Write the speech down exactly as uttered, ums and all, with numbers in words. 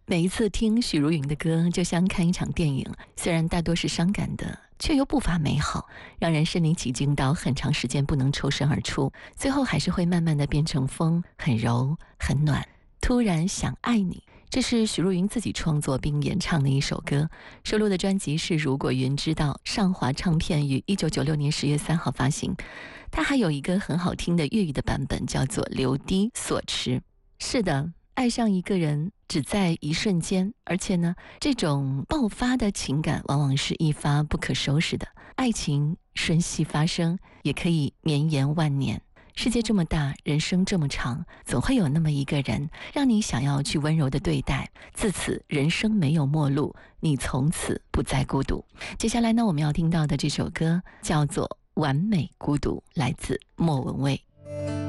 每一次听许茹芸的歌，就像看一场电影，虽然大多是伤感的，却又不乏美好，让人身临其境到很长时间不能抽身而出，最后还是会慢慢的变成风，很柔很暖。突然想爱你，这是许茹芸自己创作并演唱的一首歌，收录的专辑是《如果云知道》，上华唱片于一九九六年十月三号发行。它还有一个很好听的粤语的版本，叫做《流滴所持》。是的，爱上一个人只在一瞬间，而且呢，这种爆发的情感往往是一发不可收拾的。爱情瞬息发生，也可以绵延万年。世界这么大，人生这么长，总会有那么一个人让你想要去温柔的对待，自此人生没有陌路，你从此不再孤独。接下来呢，我们要听到的这首歌叫做《完美孤独》，来自莫文蔚。